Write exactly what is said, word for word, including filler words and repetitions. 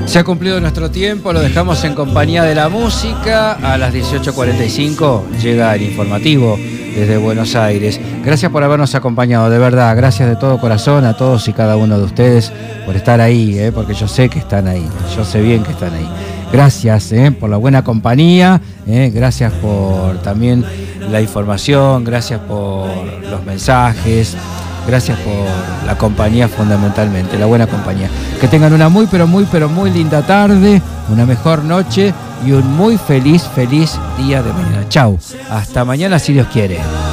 Se ha cumplido nuestro tiempo, lo dejamos en compañía de la música. A las dieciocho cuarenta y cinco llega el informativo desde Buenos Aires. Gracias por habernos acompañado, de verdad, gracias de todo corazón a todos y cada uno de ustedes por estar ahí, ¿eh? Porque yo sé que están ahí, yo sé bien que están ahí. Gracias ¿eh? por la buena compañía, ¿eh? Gracias por también la información, gracias por los mensajes. Gracias por la compañía fundamentalmente, la buena compañía. Que tengan una muy, pero muy, pero muy linda tarde, una mejor noche y un muy feliz, feliz día de mañana. Chau, hasta mañana si Dios quiere.